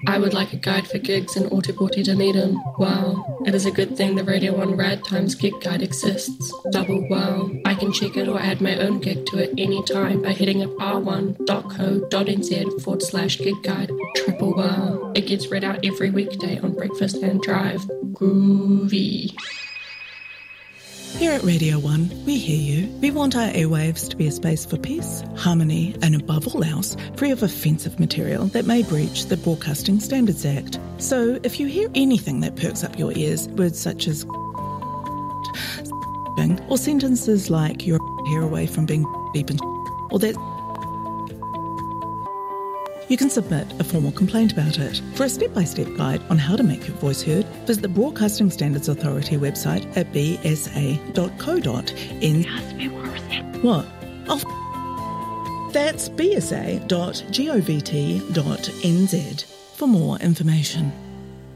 I would like a guide for gigs in Ōtepoti, Dunedin. Wow. It is a good thing the Radio 1 Rad Times gig guide exists. Double wow. I can check it or add my own gig to it anytime by hitting up r1.co.nz/gig guide. Triple wow. It gets read out every weekday on Breakfast and Drive. Groovy. Here at Radio 1, we hear you. We want our airwaves to be a space for peace, harmony, and above all else, free of offensive material that may breach the Broadcasting Standards Act. So if you hear anything that perks up your ears, words such as or sentences like you're a hair away from being beep and or that, you can submit a formal complaint about it. For a step-by-step guide on how to make your voice heard, visit the Broadcasting Standards Authority website at bsa.co.nz. What? Oh, that's bsa.govt.nz for more information.